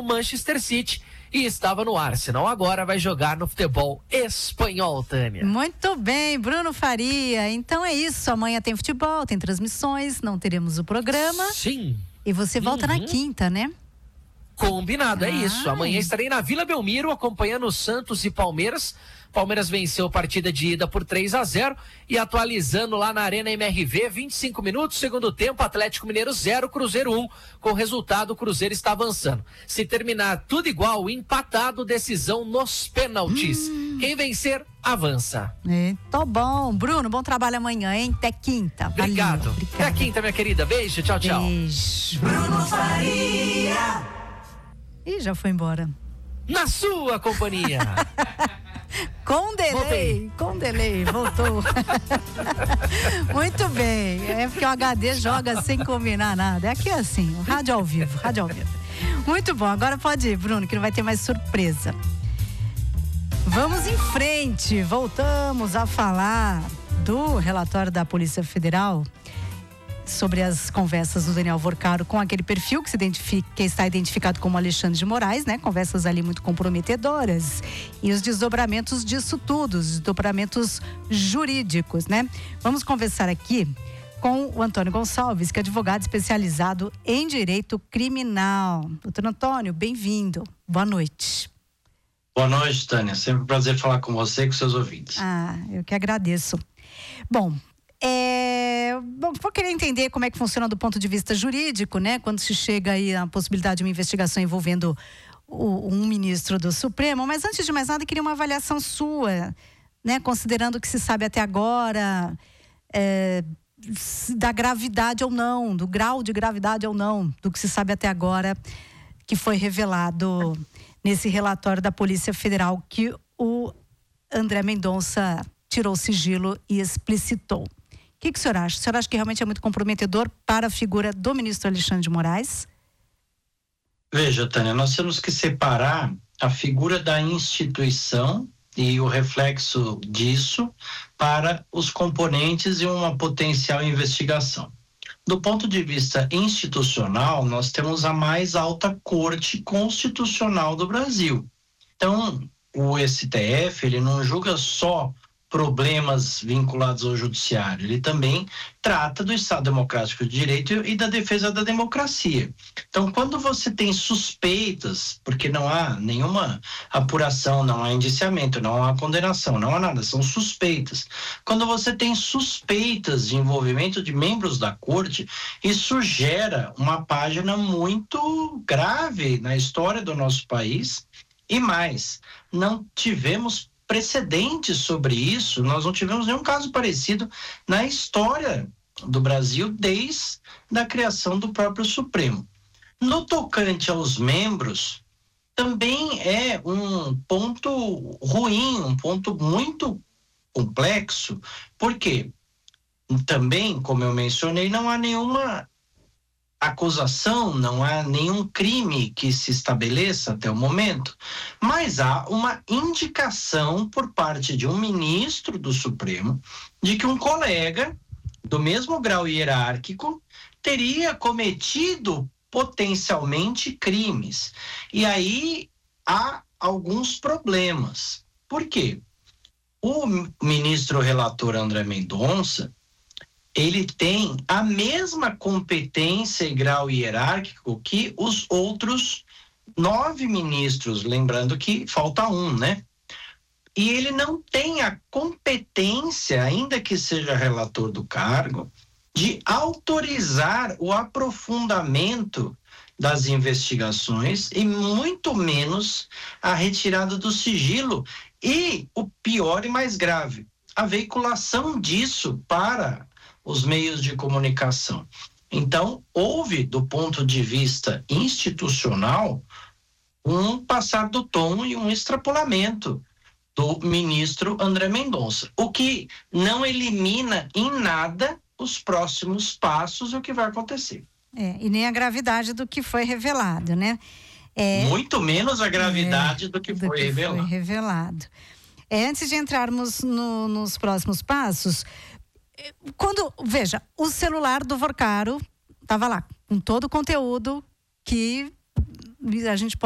pelo Manchester City e estava no Arsenal. Agora vai jogar no futebol espanhol, Tânia. Muito bem, Bruno Faria. Então é isso, amanhã tem futebol, tem transmissões, não teremos o programa. Sim. E você volta na quinta, né? Combinado, é isso. Amanhã estarei na Vila Belmiro acompanhando o Santos e Palmeiras. Palmeiras venceu a partida de ida por 3-0 e atualizando lá na Arena MRV, 25 minutos, segundo tempo, Atlético Mineiro 0, Cruzeiro 1. Com o resultado, o Cruzeiro está avançando. Se terminar tudo igual, empatado, decisão nos pênaltis. Quem vencer, avança. Tá bom. Bruno, bom trabalho amanhã, hein? Até quinta. Obrigado. Valeu, Até a quinta, minha querida. Beijo, tchau, tchau. Beijo. Bruno Faria. Ih, já foi embora. Na sua companhia. Com delay, voltou. Muito bem, é porque o HD joga sem combinar nada. É aqui assim, rádio ao vivo. Muito bom, agora pode ir, Bruno, que não vai ter mais surpresa. Vamos em frente, voltamos a falar do relatório da Polícia Federal sobre as conversas do Daniel Vorcaro com aquele perfil que está identificado como Alexandre de Moraes, né? Conversas ali muito comprometedoras e os desdobramentos disso tudo, os desdobramentos jurídicos, né? Vamos conversar aqui com o Antônio Gonçalves, que é advogado especializado em direito criminal. Doutor Antônio, bem-vindo. Boa noite. Boa noite, Tânia. Sempre um prazer falar com você e com seus ouvintes. Eu que agradeço. Bom, vou querer entender como é que funciona do ponto de vista jurídico, né? Quando se chega aí à possibilidade de uma investigação envolvendo um ministro do Supremo, mas antes de mais nada, eu queria uma avaliação sua, né? Considerando o que se sabe até agora, da gravidade ou não, do grau de gravidade ou não, do que se sabe até agora, que foi revelado nesse relatório da Polícia Federal que o André Mendonça tirou o sigilo e explicitou. O que o senhor acha? O senhor acha que realmente é muito comprometedor para a figura do ministro Alexandre de Moraes? Veja, Tânia, nós temos que separar a figura da instituição e o reflexo disso para os componentes e uma potencial investigação. Do ponto de vista institucional, nós temos a mais alta corte constitucional do Brasil. Então, o STF, ele não julga só problemas vinculados ao judiciário, ele também trata do Estado Democrático de Direito e da defesa da democracia. Então, quando você tem suspeitas, porque não há nenhuma apuração, não há indiciamento, não há condenação, não há nada, são suspeitas. Quando você tem suspeitas de envolvimento de membros da corte, isso gera uma página muito grave na história do nosso país. E mais, não tivemos precedentes sobre isso, nós não tivemos nenhum caso parecido na história do Brasil desde a criação do próprio Supremo. No tocante aos membros, também é um ponto ruim, um ponto muito complexo, porque também, como eu mencionei, não há nenhuma acusação, não há nenhum crime que se estabeleça até o momento, mas há uma indicação por parte de um ministro do Supremo de que um colega do mesmo grau hierárquico teria cometido potencialmente crimes. E aí há alguns problemas. Por quê? O ministro relator André Mendonça, ele tem a mesma competência e grau hierárquico que os outros 9 ministros, lembrando que falta um, né? E ele não tem a competência, ainda que seja relator do cargo, de autorizar o aprofundamento das investigações e muito menos a retirada do sigilo e, o pior e mais grave, a veiculação disso para os meios de comunicação. Então, houve, do ponto de vista institucional, um passar do tom e um extrapolamento do ministro André Mendonça, o que não elimina em nada os próximos passos e o que vai acontecer. E nem a gravidade do que foi revelado, né? Muito menos a gravidade do que foi revelado. Antes de entrarmos nos próximos passos, veja, o celular do Vorcaro estava lá, com todo o conteúdo que a gente pode